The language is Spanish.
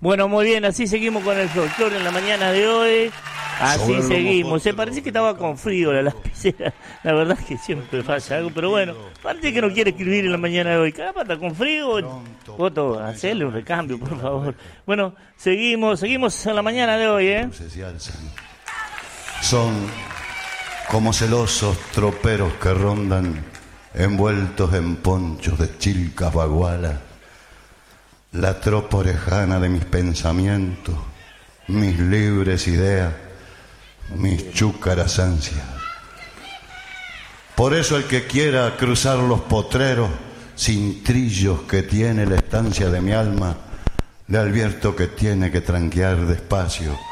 Bueno, muy bien, así seguimos con el folclore en la mañana de hoy. Así seguimos. Se parece que estaba con frío la lapicera. La verdad es que siempre falla algo, pero bueno, parece que no quiere escribir en la mañana de hoy. Caramba, está con frío. Voto, hacerle un recambio, por favor. Bueno, seguimos en la mañana de hoy, ¿eh? Son como celosos troperos que rondan envueltos en ponchos de chilcas bagualas. La tropa orejana de mis pensamientos, mis libres ideas, mis chúcaras ansias. Por eso el que quiera cruzar los potreros sin trillos que tiene la estancia de mi alma, le advierto que tiene que tranquear despacio